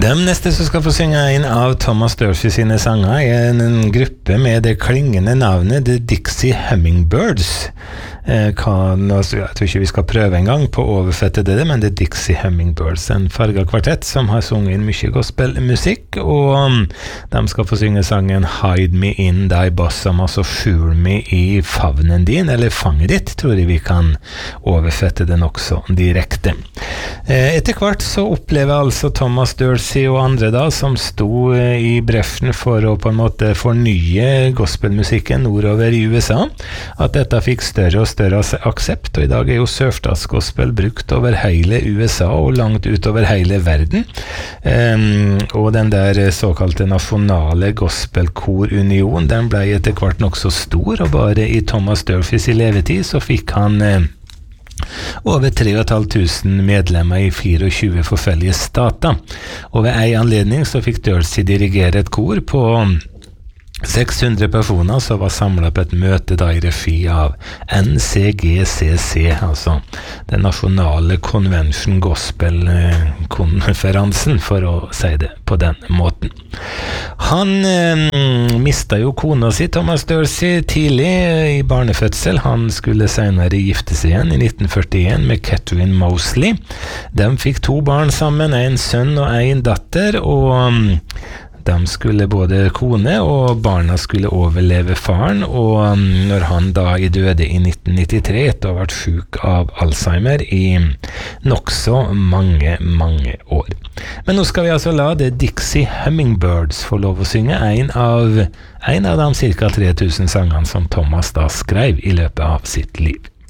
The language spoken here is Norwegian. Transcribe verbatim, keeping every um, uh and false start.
De neste som skal få synge en av Thomas Durfee sine sanger er en gruppe med det klingende navnet The Dixie Hummingbirds. Eh, kan, altså, jeg tror ikke vi skal prøve en gang på å oversette det, men The Dixie Hummingbirds, en farga kvartett som har sunget inn mye gospelmusikk, og um, de skal få synge sangen Hide Me in Thy Bosom, altså skjul meg i favnen din, eller fanget ditt, tror jeg vi kan oversette den også direkte. Eh, etter hvert så opplever altså Thomas Durfee og andre da, som sto i bresjen for å på en måte fornye gospelmusikken nordover i U S A, at dette fikk større og større aksept, og i dag er jo sørstatsgospel brukt over hele U S A og langt utover hele verden. Um, og den der såkalte nasjonale gospelkorunion, den ble etter hvert nok så stor, og bare i Thomas Durfees i levetid så fikk han eh, over tre og et halvt tusen medlemmer i tjuefire forskjellige stater. Og ved en anledning så fikk Durfee dirigere et kor på seks hundre personer som var samlet på et møte da i regi av N C G C C, altså den nasjonale Convention Gospel-konferansen, for å si det på den måten. Han eh, mistet jo kona si, Thomas Durfee, tidlig i barnefødsel. Han skulle senere gifte seg igjen i nitten førtien med Catherine Mosley. De fikk to barn sammen, en sønn og en datter, og de skulle både kone og barna skulle overleve faren, og når han da i døde i nitten nittitre etter å ha vært syk av Alzheimer i nokså mange, mange år. Men nå skal vi altså la The Dixie Hummingbirds få lov å synge en av, en av de cirka tre tusen sangene som Thomas da skrev i løpet av sitt liv.